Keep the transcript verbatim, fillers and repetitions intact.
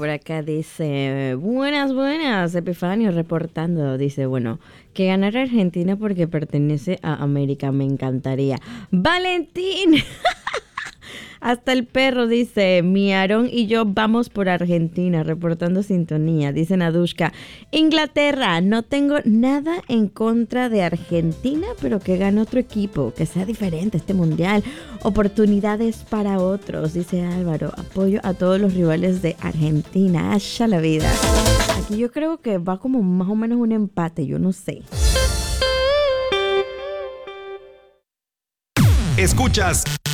por acá dice, buenas, buenas, Epifanio reportando. Dice, bueno, que ganara Argentina porque pertenece a América, me encantaría. Valentín. Hasta el perro dice, mi Aarón y yo vamos por Argentina, reportando sintonía. Dice Nadushka, Inglaterra, no tengo nada en contra de Argentina, pero que gane otro equipo, que sea diferente este mundial. Oportunidades para otros, dice Álvaro. Apoyo a todos los rivales de Argentina. ¡Haya la vida! Aquí yo creo que va como más o menos un empate, yo no sé. Escuchas